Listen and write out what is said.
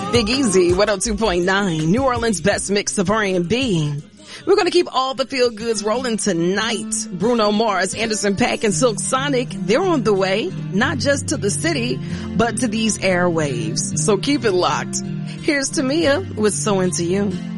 Big Easy, 102.9, New Orleans' best mix of R&B. We're going to keep all the feel goods rolling tonight. Bruno Mars, Anderson .Paak, and Silk Sonic, they're on the way, not just to the city, but to these airwaves. So keep it locked. Here's Tamia with So Into You.